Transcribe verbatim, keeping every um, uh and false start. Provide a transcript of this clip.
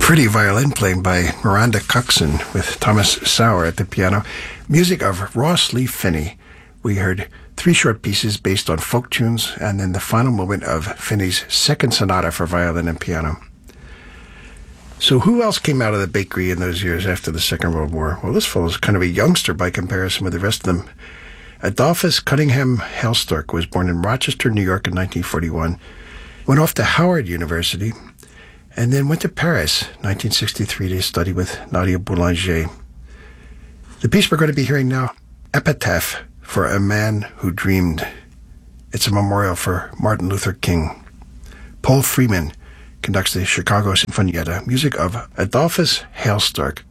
Pretty violin playing by Miranda Coxon with Thomas Sauer at the piano. Music of Ross Lee Finney. We heard three short pieces based on folk tunes, and then the final movement of Finney's second sonata for violin and piano. So who else came out of the bakery in those years after the Second World War? Well, this fellow's kind of a youngster by comparison with the rest of them. Adolphus Cunningham Hailstork was born in Rochester, New York in nineteen forty-one, went off to Howard University, and then went to Paris, nineteen sixty-three, to study with Nadia Boulanger. The piece we're going to be hearing now, Epitaph for a Man Who Dreamed. It's a memorial for Martin Luther King. Paul Freeman conducts the Chicago Sinfonietta, music of Adolphus Hailstork.